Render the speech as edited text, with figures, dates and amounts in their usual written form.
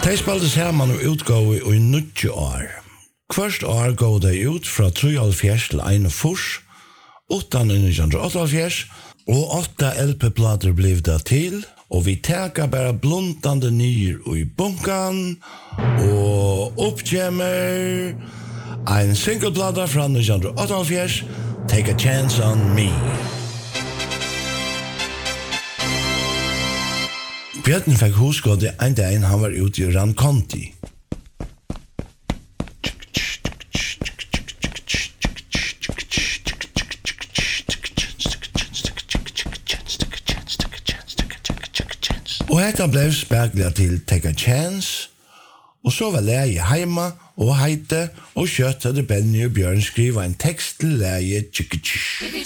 De spaltes herman og utgave i 90 år. Først år går de ut fra 73 til 41, 8 i 1978, og 8 LP-plater blev det til, og vi tager bare blundande nyer i bunkan, og oppkjemmer en singleplater fra 1978, Take a Chance on Me. Bjørn fikk huske at en dag han var ute i Ranconti. Og dette ble speklet til Take a Chance, og så var leie heima og heite, og kjøtt hadde Benny og Bjørn skriva en tekst til leie Tjikki.